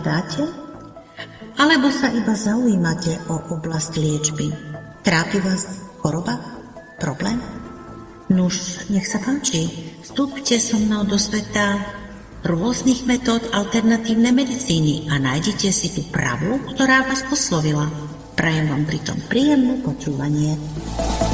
hľadáte? Alebo sa iba zaujímate o oblasť liečby? Trápi vás choroba? Problém? Nuž, nech sa páči, vstúpte so mnou do sveta rôznych metód alternatívnej medicíny a nájdete si tú pravú, ktorá vás oslovila. Prajem vám pritom príjemné počúvanie.